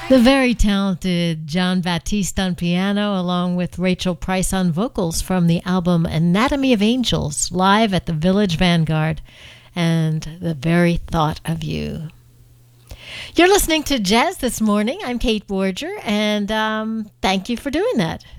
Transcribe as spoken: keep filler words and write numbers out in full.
The very talented John Baptiste on piano, along with Rachel Price on vocals from the album Anatomy of Angels, live at the Village Vanguard, and The Very Thought of You. You're listening to Jazz This Morning. I'm Kate Borger, and um, thank you for doing that.